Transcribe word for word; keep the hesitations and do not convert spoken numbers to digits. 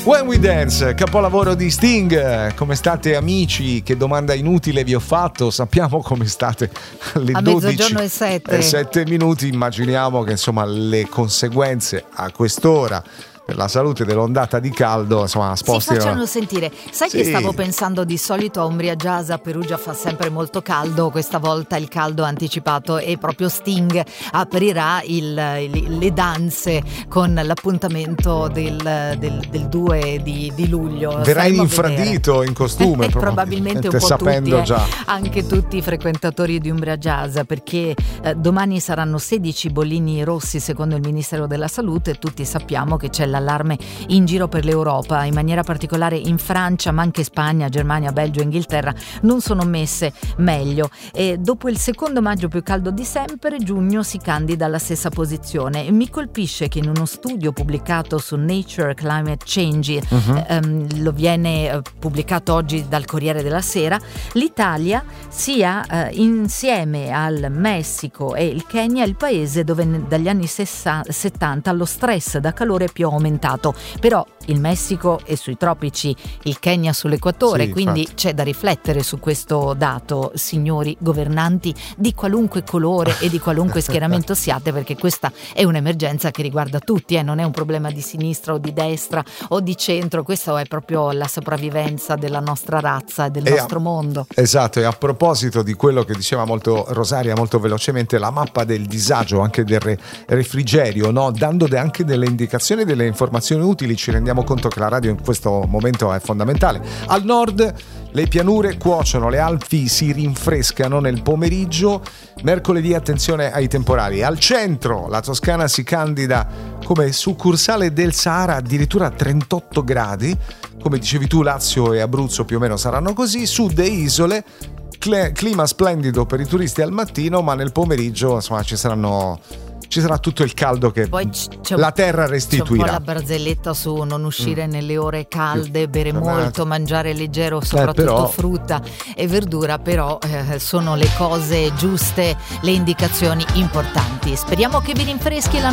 When We Dance, capolavoro di Sting. Come state amici? Che domanda inutile vi ho fatto? Sappiamo come state alle a dodici mezzogiorno e sette. e sette minuti. Immaginiamo che insomma le conseguenze a quest'ora per la salute dell'ondata di caldo insomma spostino. Si facciano sentire. Sai sì. che stavo pensando di solito a Umbria Jazz, a Perugia fa sempre molto caldo, questa volta il caldo anticipato e proprio Sting aprirà il, il, le danze con l'appuntamento del, del, del due di, di luglio. Verrà in infradito in costume probabilmente un po' sapendo tutti, eh, già. anche tutti i frequentatori di Umbria Jazz, perché eh, domani saranno sedici bollini rossi secondo il Ministero della Salute. Tutti sappiamo che c'è l'allarme in giro per l'Europa, in maniera particolare in Francia, ma anche Spagna, Germania, Belgio e Inghilterra non sono messe meglio. E dopo il secondo maggio più caldo di sempre, giugno si candida alla stessa posizione. Mi colpisce che in uno studio pubblicato su Nature Climate Change, uh-huh. ehm, lo viene eh, pubblicato oggi dal Corriere della Sera, l'Italia sia eh, insieme al Messico e il Kenya il paese dove dagli anni sessanta, settanta lo stress da calore è più aumentato. Però il Messico è sui tropici, il Kenya sull'equatore, sì, quindi infatti c'è da riflettere su questo dato, signori governanti di qualunque colore e di qualunque schieramento siate, perché questa è un'emergenza che riguarda tutti, eh? Non è un problema di sinistra o di destra o di centro, questo è proprio la sopravvivenza della nostra razza e del e nostro a, mondo. Esatto, e a proposito di quello che diceva molto Rosaria molto velocemente, la mappa del disagio anche del re, refrigerio, no? Dando de, anche delle indicazioni, delle informazioni utili, ci rendiamo conto che la radio in questo momento è fondamentale. Al nord le pianure cuociono, le Alpi si rinfrescano nel pomeriggio, mercoledì attenzione ai temporali. Al centro la Toscana si candida come succursale del Sahara, addirittura a trentotto gradi, come dicevi tu Lazio e Abruzzo più o meno saranno così, sud e isole, clima splendido per i turisti al mattino, ma nel pomeriggio insomma ci saranno ci sarà tutto il caldo che poi la terra restituirà. C'è un po' la barzelletta su non uscire mm. nelle ore calde, bere molto, mangiare leggero, soprattutto eh, però... frutta e verdura, però eh, sono le cose giuste, le indicazioni importanti. Speriamo che vi rinfreschi la